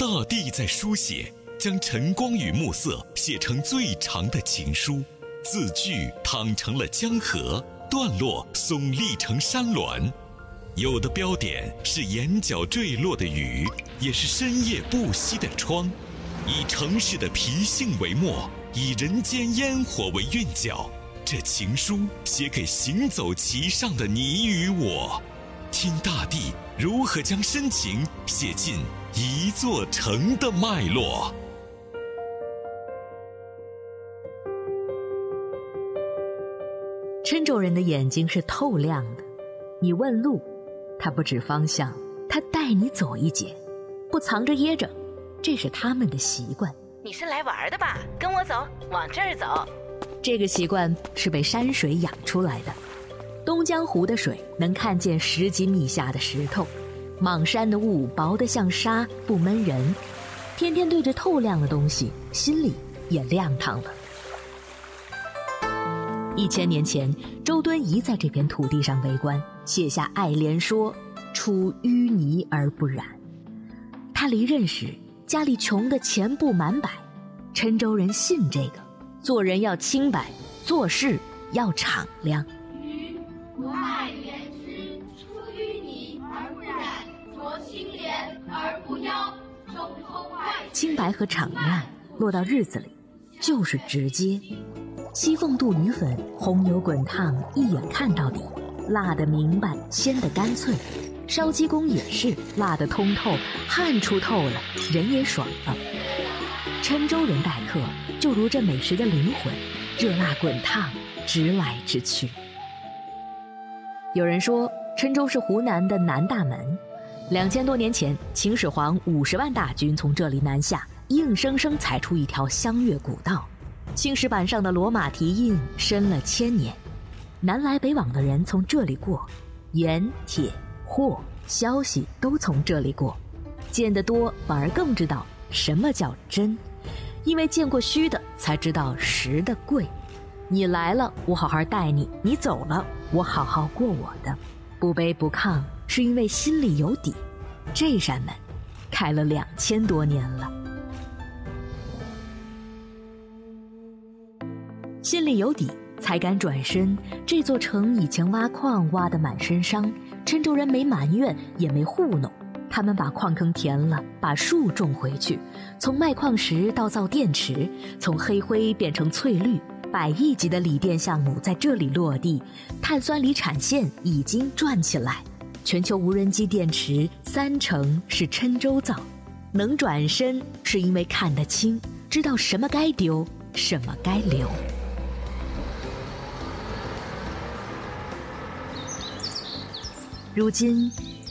大地在书写，将晨光与暮色写成最长的情书，字句淌成了江河，段落耸立成山峦。有的标点是眼角坠落的雨，也是深夜不息的窗，以城市的脾性为墨，以人间烟火为韵脚。这情书写给行走其上的你与我，听大地如何将深情写进一座城的脉络。 郴州人的眼睛是透亮的，你问路，他不指方向，他带你走一截，不藏着掖着，这是他们的习惯。 你是来玩的吧？跟我走，往这儿走。 这个习惯是被山水养出来的。东江湖的水能看见10几米下的石头，莽山的雾薄得像纱，不闷人。天天对着透亮的东西，心里也亮堂了。1000年前，周敦颐在这片土地上为官，写下爱莲说：“出淤泥而不染。”他离任时，家里穷得钱不满百。郴州人信这个，做人要清白，做事要敞亮。 吾爱莲之，出淤泥而不染，濯清涟而不妖，中通外。 清白和敞亮落到日子里，就是直接。西凤肚鱼粉，红油滚烫，一眼看到底，辣得明白，鲜得干脆。烧鸡公也是辣得通透，汗出透了，人也爽了。郴州人待客，就如这美食的灵魂，热辣滚烫，直来直去。有人说，郴州是湖南的南大门。2000多年前，秦始皇50万大军从这里南下，硬生生踩出一条湘粤古道。青石板上的罗马蹄印深了1000年，南来北往的人从这里过，盐、铁、货、消息都从这里过。见得多，反而更知道什么叫真，因为见过虚的，才知道实的贵。你来了，我好好待你；你走了，我好好过我的。不卑不亢，是因为心里有底。这扇门开了2000多年了。心里有底，才敢转身。这座城以前挖矿挖得满身伤，郴州人没埋怨，也没糊弄。他们把矿坑填了，把树种回去，从卖矿石到造电池，从黑灰变成翠绿，100亿级的锂电项目在这里落地，碳酸锂产线已经转起来。全球无人机电池30%是郴州造。能转身是因为看得清，知道什么该丢，什么该留。如今